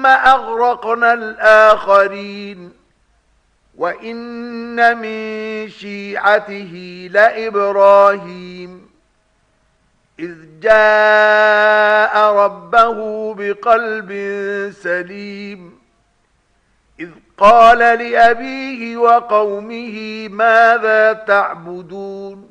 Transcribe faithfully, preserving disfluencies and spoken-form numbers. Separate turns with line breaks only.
أغرقنا الآخرين وإن من شيعته لإبراهيم إذ جاء ربه بقلب سليم إذ قال لأبيه وقومه ماذا تعبدون